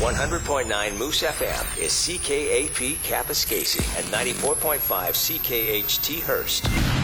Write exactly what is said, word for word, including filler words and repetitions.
one hundred point nine Moose F M is C K A P Kapuskasing and ninety-four point five C K H T Hearst.